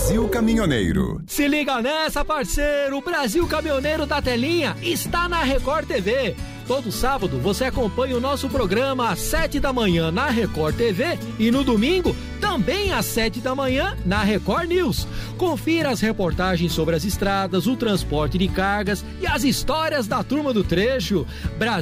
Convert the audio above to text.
Brasil Caminhoneiro. Se liga nessa, parceiro! O Brasil Caminhoneiro da Telinha está na Record TV. Todo sábado você acompanha o nosso programa às 7 da manhã na Record TV e no domingo também às 7 da manhã na Record News. Confira as reportagens sobre as estradas, o transporte de cargas e as histórias da turma do trecho.